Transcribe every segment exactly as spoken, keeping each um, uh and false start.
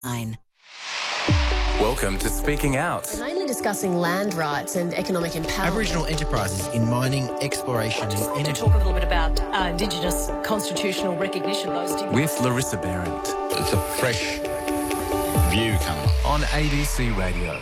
Nine. Welcome to Speaking Out. We're mainly discussing land rights and economic empowerment. Aboriginal enterprises in mining, exploration and like energy. to talk a little bit about uh, Indigenous constitutional recognition. Those With Larissa Behrendt. It's a fresh view coming on A B C Radio.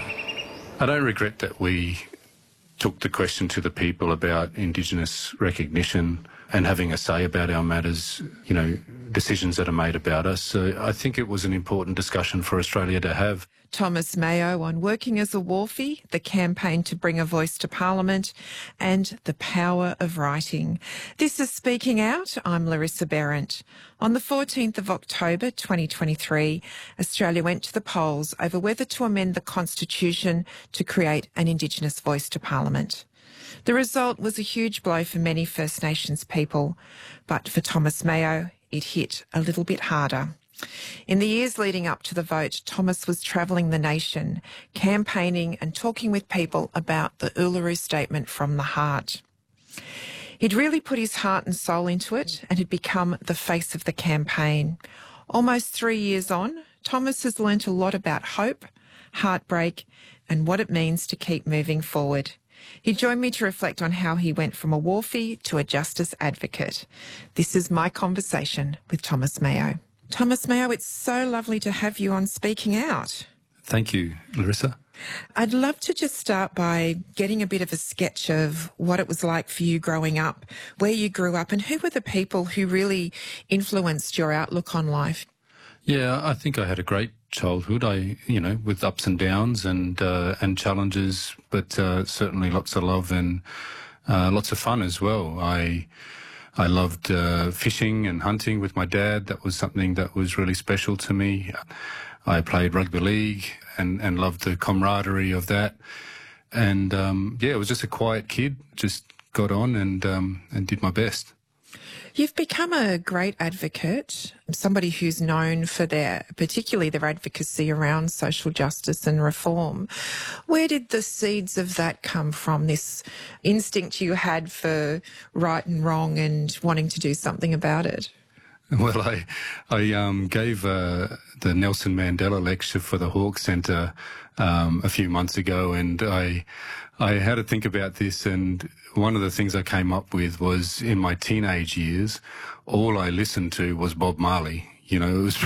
I don't regret that we took the question to the people about Indigenous recognition and having a say about our matters, you know, decisions that are made about us. So I think it was an important discussion for Australia to have. Thomas Mayo on working as a wharfie, the campaign to bring a voice to Parliament, and the power of writing. This is Speaking Out. I'm Larissa Behrendt. On the fourteenth of October twenty twenty-three, Australia went to the polls over whether to amend the Constitution to create an Indigenous voice to Parliament. The result was a huge blow for many First Nations people, but for Thomas Mayo, it hit a little bit harder. In the years leading up to the vote, Thomas was travelling the nation, campaigning and talking with people about the Uluru Statement from the Heart. He'd really put his heart and soul into it and had become the face of the campaign. Almost three years on, Thomas has learnt a lot about hope, heartbreak, and what it means to keep moving forward. He joined me to reflect on how he went from a wharfie to a justice advocate. This is my conversation with Thomas Mayo. Thomas Mayo, it's so lovely to have you on Speaking Out. Thank you, Larissa. I'd love to just start by getting a bit of a sketch of what it was like for you growing up, where you grew up, and who were the people who really influenced your outlook on life. Yeah, I think I had a great childhood, I, you know, with ups and downs and uh, and challenges, but uh, certainly lots of love and uh, lots of fun as well. I I loved uh, fishing and hunting with my dad. That was something that was really special to me. I played rugby league and, and loved the camaraderie of that. And, um, yeah, it was just a quiet kid, just got on and um, and did my best. You've become a great advocate, somebody who's known for their, particularly their advocacy around social justice and reform. Where did the seeds of that come from, this instinct you had for right and wrong and wanting to do something about it? Well, I I um, gave uh, the Nelson Mandela lecture for the Hawke Centre um, a few months ago, and I I had to think about this, and one of the things I came up with was in my teenage years, all I listened to was Bob Marley. You know, it was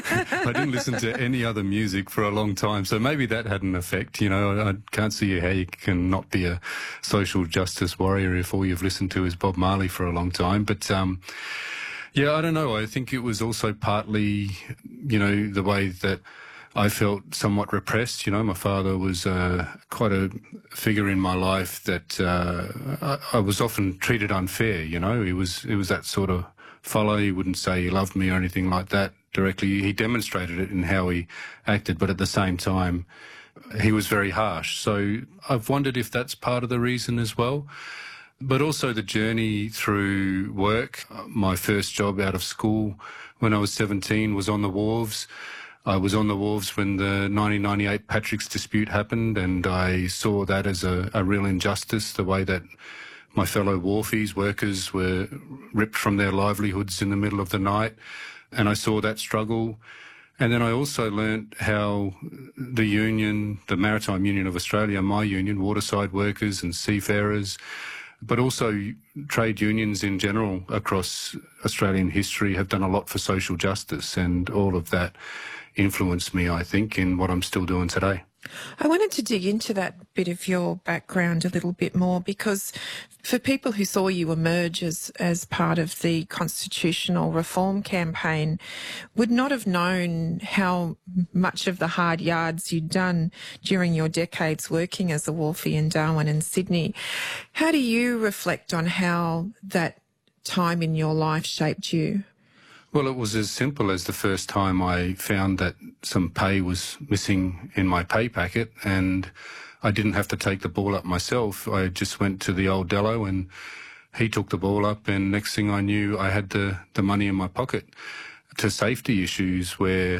I didn't listen to any other music for a long time, so maybe that had an effect. You know, I can't see how you can not be a social justice warrior if all you've listened to is Bob Marley for a long time. But um, yeah, I don't know. I think it was also partly, you know, the way that I felt somewhat repressed. You know, my father was uh, quite a figure in my life that uh, I, I was often treated unfair. You know, he was he was that sort of fellow. He wouldn't say he loved me or anything like that directly. He demonstrated it in how he acted, but at the same time, he was very harsh. So I've wondered if that's part of the reason as well. But also the journey through work. My first job out of school when I was seventeen was on the wharves. I was on the wharves when the nineteen ninety-eight Patrick's dispute happened, and I saw that as a, a real injustice, the way that my fellow wharfies, workers, were ripped from their livelihoods in the middle of the night. And I saw that struggle. And then I also learnt how the union, the Maritime Union of Australia, my union, waterside workers and seafarers, but also trade unions in general across Australian history have done a lot for social justice, and all of that influenced me, I think, in what I'm still doing today. I wanted to dig into that bit of your background a little bit more, because for people who saw you emerge as, as part of the constitutional reform campaign would not have known how much of the hard yards you'd done during your decades working as a wharfie in Darwin and Sydney. How do you reflect on how that time in your life shaped you? Well, it was as simple as the first time I found that some pay was missing in my pay packet, and I didn't have to take the ball up myself. I just went to the old Dello and he took the ball up, and next thing I knew I had the, the money in my pocket. To safety issues where,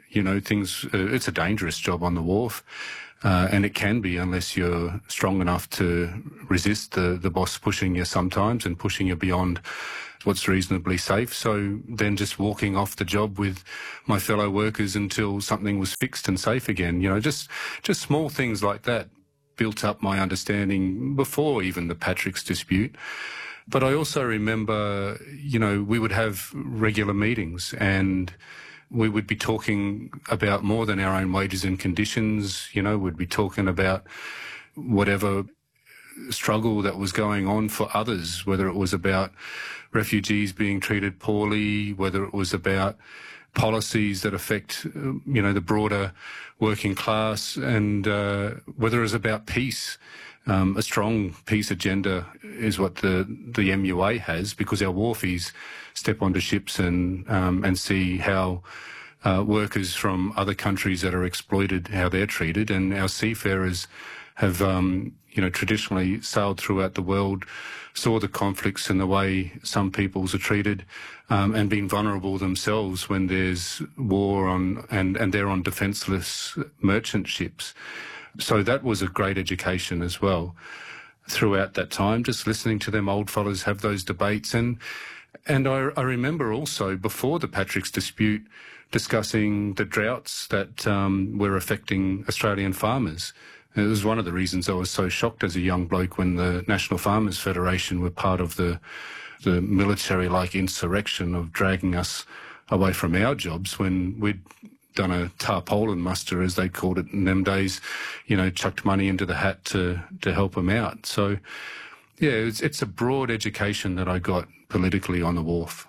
You know, things, uh, it's a dangerous job on the wharf. Uh, and it can be unless you're strong enough to resist the, the boss pushing you sometimes and pushing you beyond what's reasonably safe. So then just walking off the job with my fellow workers until something was fixed and safe again. You know, just, just small things like that built up my understanding before even the Patrick's dispute. But I also remember, you know, we would have regular meetings and we would be talking about more than our own wages and conditions. You know, we'd be talking about whatever struggle that was going on for others, whether it was about refugees being treated poorly, whether it was about policies that affect, you know, the broader working class, and uh, whether it was about peace. Um, a strong peace agenda is what the, the M U A has, because our wharfies step onto ships and um, and see how uh, workers from other countries that are exploited, how they're treated, and our seafarers have um, you know traditionally sailed throughout the world, saw the conflicts and the way some peoples are treated, um, and been vulnerable themselves when there's war on and and they're on defenceless merchant ships. So that was a great education as well throughout that time, just listening to them old fellas have those debates. And and I, I remember also before the Patrick's dispute discussing the droughts that um, were affecting Australian farmers. It was one of the reasons I was so shocked as a young bloke when the National Farmers Federation were part of the, the military-like insurrection of dragging us away from our jobs when we'd done a tarpaulin muster, as they called it in them days, you know, chucked money into the hat to, to help them out. So, yeah, it's, it's a broad education that I got politically on the wharf.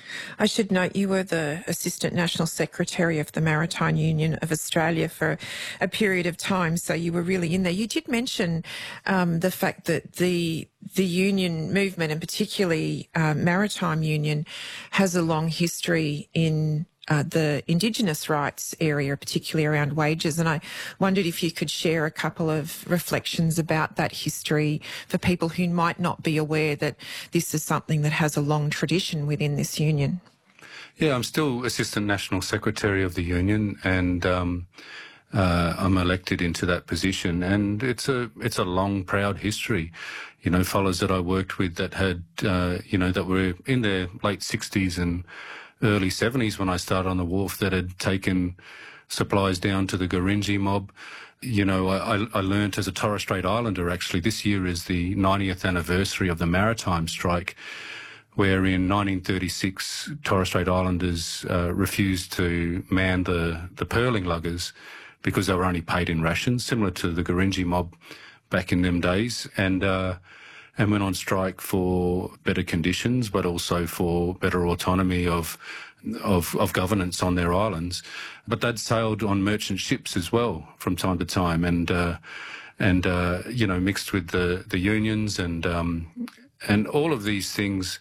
I should note you were the Assistant National Secretary of the Maritime Union of Australia for a period of time, so you were really in there. You did mention um, the fact that the the union movement, and particularly uh, Maritime Union, has a long history in Uh, the Indigenous rights area, particularly around wages. And I wondered if you could share a couple of reflections about that history for people who might not be aware that this is something that has a long tradition within this union. Yeah, I'm still Assistant National Secretary of the union, and um, uh, I'm elected into that position. And it's a it's a long, proud history. You know, fellows that I worked with that had, uh, you know, that were in their late sixties and early seventies when I started on the wharf, that had taken supplies down to the Gurindji mob. You know, I, I learnt as a Torres Strait Islander, actually, this year is the ninetieth anniversary of the maritime strike, where in nineteen thirty-six, Torres Strait Islanders uh, refused to man the, the pearling luggers because they were only paid in rations, similar to the Gurindji mob back in them days, and uh, and went on strike for better conditions, but also for better autonomy of of, of governance on their islands. But they'd sailed on merchant ships as well from time to time, and uh, and uh, you know, mixed with the the unions and um, and all of these things.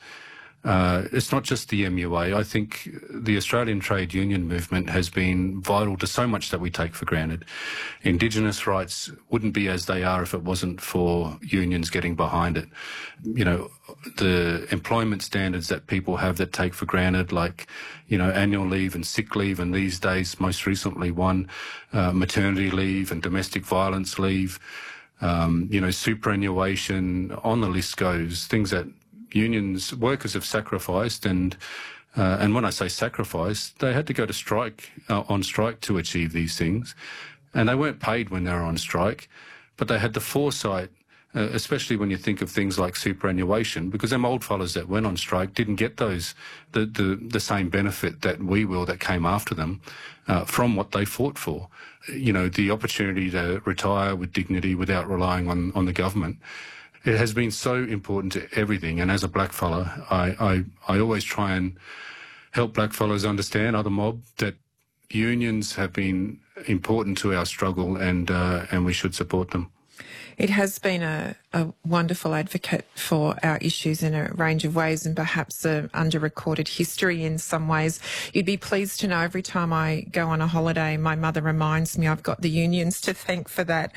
Uh, it's not just the M U A. I think the Australian trade union movement has been vital to so much that we take for granted. Indigenous rights wouldn't be as they are if it wasn't for unions getting behind it. You know, the employment standards that people have that take for granted, like, you know, annual leave and sick leave, and these days, most recently one, uh, maternity leave and domestic violence leave, um, you know, superannuation, on the list goes, things that unions, workers have sacrificed, and uh, and when I say sacrificed, they had to go to strike, uh, on strike to achieve these things, and they weren't paid when they were on strike, but they had the foresight, uh, especially when you think of things like superannuation, because them old fellas that went on strike didn't get those the the, the same benefit that we will that came after them uh, from what they fought for. You know, the opportunity to retire with dignity without relying on on the government. It has been so important to everything, and as a black fella, I, I, I always try and help black fellas understand, other mob, that unions have been important to our struggle, and uh, and we should support them. It has been a, a wonderful advocate for our issues in a range of ways, and perhaps an under-recorded history in some ways. You'd be pleased to know every time I go on a holiday, my mother reminds me I've got the unions to thank for that.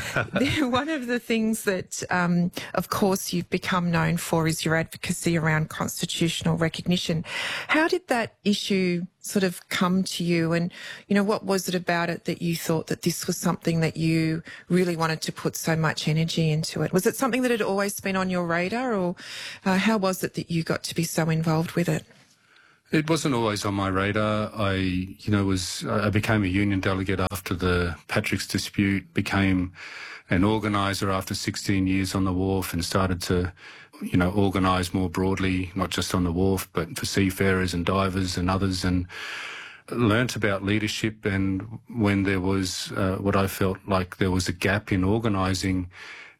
One of the things that, um, of course, you've become known for is your advocacy around constitutional recognition. How did that issue sort of come to you? And, you know, what was it about it that you thought that this was something that you really wanted to put so much energy into it? Was it something that had always been on your radar, or uh, how was it that you got to be so involved with it? It wasn't always on my radar. I, you know, was I became a union delegate after the Patrick's dispute, became an organiser after sixteen years on the wharf, and started to, you know, organise more broadly, not just on the wharf, but for seafarers and divers and others, and learnt about leadership. And when there was uh, what I felt like there was a gap in organising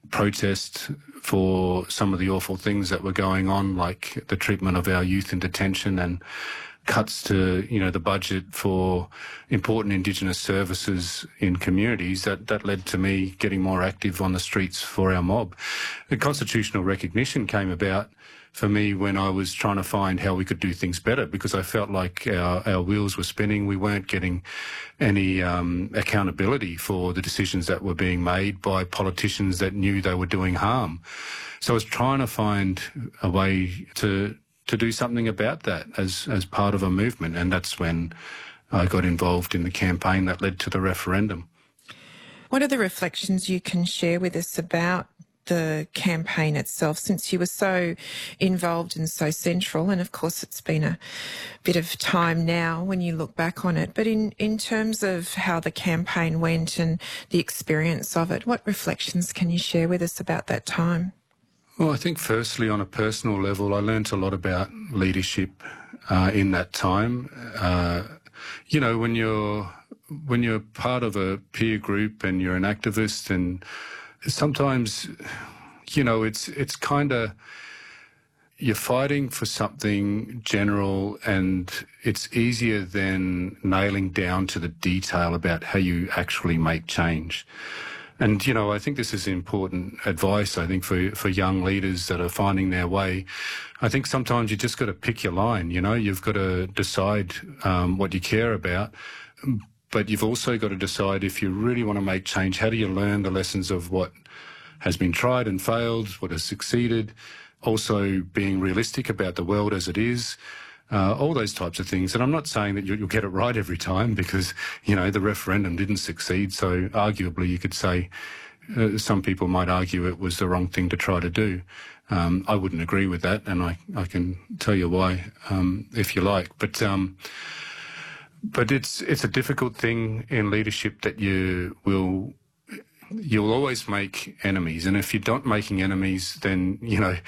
protest for some of the awful things that were going on, like the treatment of our youth in detention and cuts to, you know, the budget for important Indigenous services in communities, that, that led to me getting more active on the streets for our mob. The constitutional recognition came about for me when I was trying to find how we could do things better, because I felt like our, our wheels were spinning. We weren't getting any um, accountability for the decisions that were being made by politicians that knew they were doing harm. So I was trying to find a way to to do something about that as, as part of a movement, and that's when I got involved in the campaign that led to the referendum. What are the reflections you can share with us about the campaign itself, since you were so involved and so central? And of course it's been a bit of time now when you look back on it, but in, in terms of how the campaign went and the experience of it, what reflections can you share with us about that time? Well, I think firstly, on a personal level, I learnt a lot about leadership uh, in that time. Uh, you know, when you're when you're part of a peer group and you're an activist, and sometimes, you know, it's it's kind of, you're fighting for something general, and it's easier than nailing down to the detail about how you actually make change. And, you know, I think this is important advice, I think, for, for young leaders that are finding their way. I think sometimes you just got to pick your line, you know, you've got to decide um, what you care about, but you've also got to decide, if you really want to make change, how do you learn the lessons of what has been tried and failed, what has succeeded, also being realistic about the world as it is. Uh, all those types of things. And I'm not saying that you'll get it right every time, because, you know, the referendum didn't succeed. So arguably you could say, uh, some people might argue it was the wrong thing to try to do. Um, I wouldn't agree with that, and I, I can tell you why, um, if you like. But um, but it's it's a difficult thing in leadership, that you will you'll always make enemies. And if you're not making enemies, then, you know,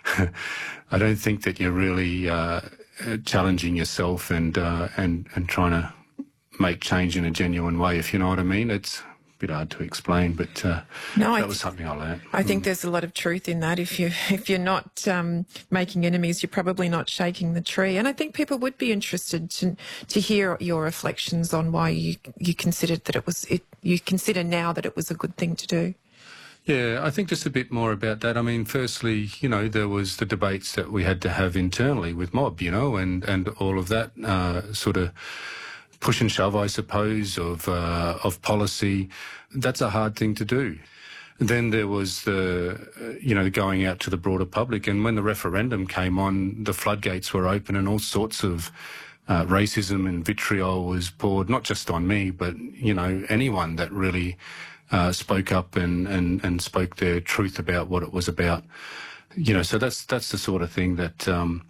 I don't think that you're really uh, challenging yourself and, uh, and, and trying to make change in a genuine way, if you know what I mean. It's a bit hard to explain, but uh, no, that I was something I learned. I think mm. there's a lot of truth in that. If you if you're not um, making enemies, you're probably not shaking the tree. And I think people would be interested to to hear your reflections on why you you considered that it was it you consider now that it was a good thing to do. Yeah, I think just a bit more about that. I mean, firstly, you know, there was the debates that we had to have internally with Mob, you know, and, and all of that uh, sort of push and shove, I suppose, of uh, of policy. That's a hard thing to do. Then there was the, uh, you know, going out to the broader public. And when the referendum came on, the floodgates were open, and all sorts of uh, racism and vitriol was poured, not just on me, but, you know, anyone that really uh, spoke up and, and, and spoke their truth about what it was about. You know, so that's, that's the sort of thing that um,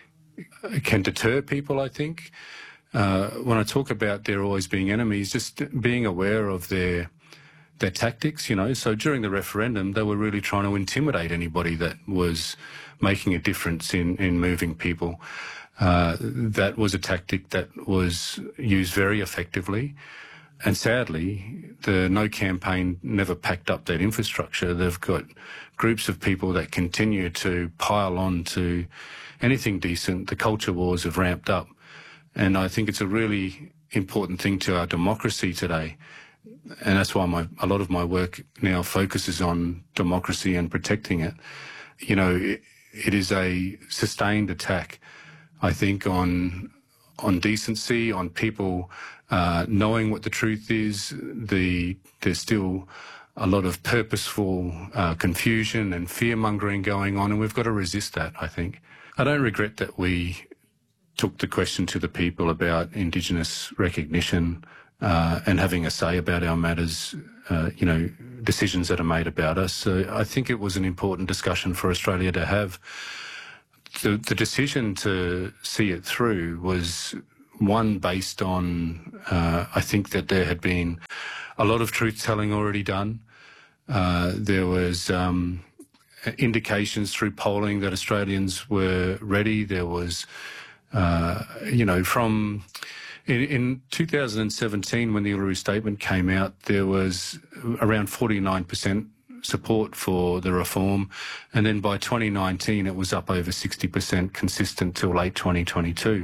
can deter people, I think. Uh, when I talk about there always being enemies, just being aware of their their tactics, you know. So during the referendum, they were really trying to intimidate anybody that was making a difference in, in moving people. Uh, that was a tactic that was used very effectively. And sadly, the No campaign never packed up that infrastructure. They've got groups of people that continue to pile on to anything decent. The culture wars have ramped up. And I think it's a really important thing to our democracy today. And that's why my, a lot of my work now focuses on democracy and protecting it. You know, it, it is a sustained attack, I think, on on decency, on people uh, knowing what the truth is. The there's still a lot of purposeful uh, confusion and fear-mongering going on, and we've got to resist that, I think. I don't regret that we took the question to the people about Indigenous recognition uh, and having a say about our matters, uh, you know, decisions that are made about us. So I think it was an important discussion for Australia to have. The, the decision to see it through was one based on, uh, I think that there had been a lot of truth-telling already done. Uh, there was um, indications through polling that Australians were ready. There was, uh, you know, from in, in two thousand seventeen when the Uluru Statement came out, there was around forty-nine percent support for the reform, and then by twenty nineteen it was up over sixty percent, consistent till late twenty twenty-two.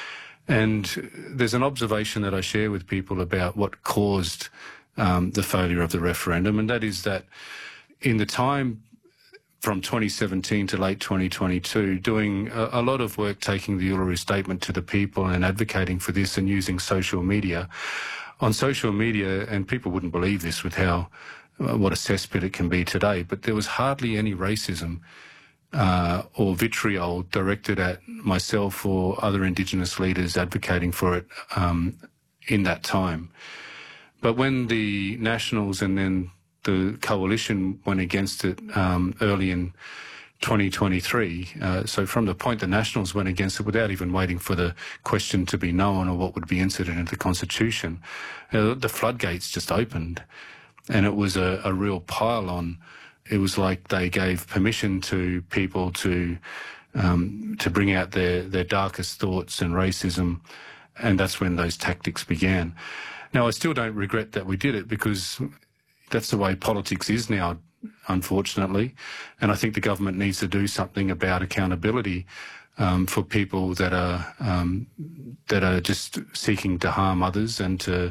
And there's an observation that I share with people about what caused um, the failure of the referendum, and that is that in the time from twenty seventeen to late twenty twenty-two, doing a, a lot of work taking the Uluru Statement to the people and advocating for this and using social media. On social media, and people wouldn't believe this with how what a cesspit it can be today, but there was hardly any racism uh, or vitriol directed at myself or other Indigenous leaders advocating for it um, in that time. But when the Nationals and then the Coalition went against it um, early in twenty twenty-three, uh, so from the point the Nationals went against it without even waiting for the question to be known or what would be inserted into the Constitution, uh, the floodgates just opened. And it was a, a real pile-on. It was like they gave permission to people to um, to bring out their, their darkest thoughts and racism, and that's when those tactics began. Now, I still don't regret that we did it, because that's the way politics is now, unfortunately, and I think the government needs to do something about accountability um, for people that are um, that are just seeking to harm others and to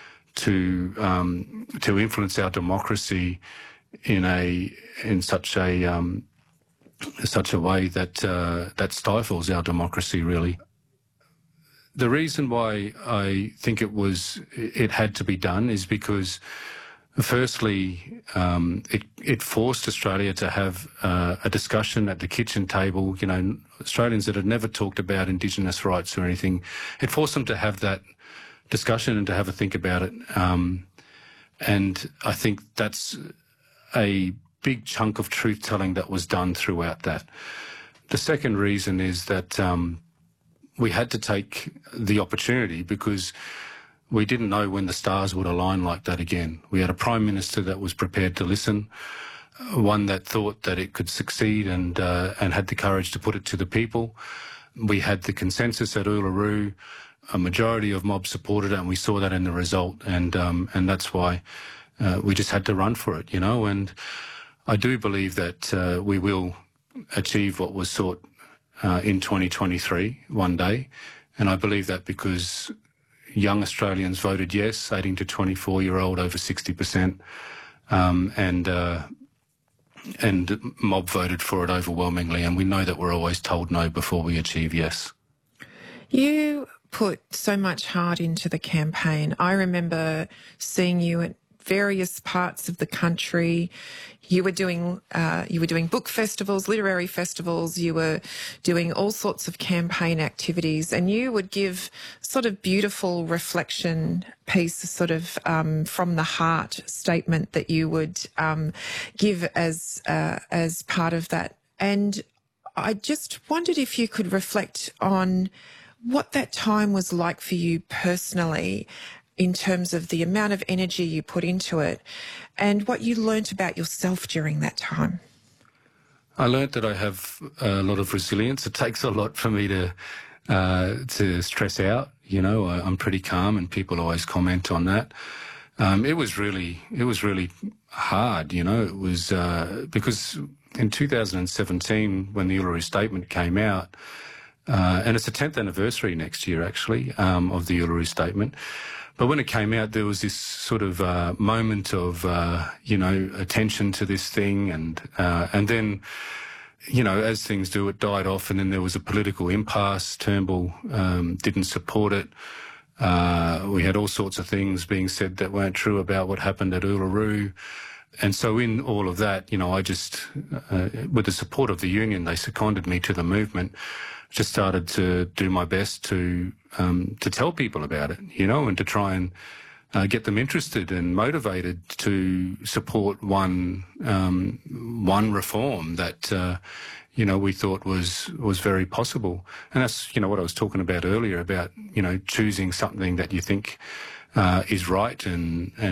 to um, to influence our democracy in a in such a um, such a way that uh, that stifles our democracy, really. The reason why I think it was it had to be done is because, firstly, um, it it forced Australia to have uh, a discussion at the kitchen table. You know, Australians that had never talked about Indigenous rights or anything, it forced them to have that discussion and to have a think about it. Um, and I think that's a big chunk of truth-telling that was done throughout that. The second reason is that um, we had to take the opportunity because we didn't know when the stars would align like that again. We had a Prime Minister that was prepared to listen, one that thought that it could succeed and, uh, and had the courage to put it to the people. We had the consensus at Uluru. A majority of mobs supported it, and we saw that in the result, and um, and that's why uh, we just had to run for it, you know. And I do believe that uh, we will achieve what was sought uh, in twenty twenty-three one day, and I believe that because young Australians voted yes, eighteen to twenty-four year old over sixty percent, um, and uh, and mob voted for it overwhelmingly, and we know that we're always told no before we achieve yes. You put so much heart into the campaign. I remember seeing you at various parts of the country. You were doing uh, you were doing book festivals, literary festivals. You were doing all sorts of campaign activities, and you would give sort of beautiful reflection piece, sort of um, from the heart statement that you would um, give as uh, as part of that. And I just wondered if you could reflect on what that time was like for you personally, in terms of the amount of energy you put into it and what you learnt about yourself during that time. I learnt that I have a lot of resilience. It takes a lot for me to uh, to stress out. You know, I, I'm pretty calm, and people always comment on that. Um, it was really, it was really hard. You know, it was uh, because in two thousand seventeen, when the Uluru Statement came out. Uh, and it's the tenth anniversary next year, actually, um, of the Uluru Statement. But when it came out, there was this sort of uh, moment of, uh, you know, attention to this thing. And uh, and then, you know, as things do, it died off. And then there was a political impasse. Turnbull um, didn't support it. Uh, we had all sorts of things being said that weren't true about what happened at Uluru. and so in all of that, you know, I just, uh, with the support of the union, they seconded me to the movement, just started to do my best to um, to tell people about it, you know, and to try and uh, get them interested and motivated to support one um, one reform that, uh, you know, we thought was was very possible. And that's, you know, what I was talking about earlier about, you know, choosing something that you think uh, is right and, and